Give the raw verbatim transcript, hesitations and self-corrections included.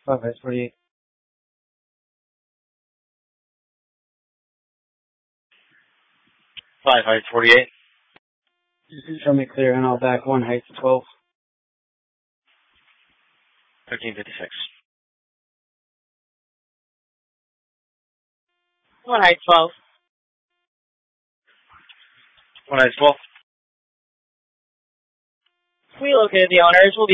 five heights forty-eight. five heights forty-eight. Show me clear and I'll back one heights twelve. thirteen fifty-six. one height twelve. one heights twelve. We located the owners. We'll be